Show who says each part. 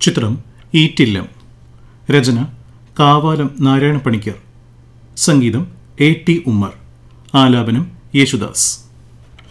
Speaker 1: ചിത്രം ഈറ്റില്ലം. രചന കാവാലം നാരായണ പണിക്കർ. സംഗീതം A.T. ഉമ്മർ. ആലാപനം യേശുദാസ്.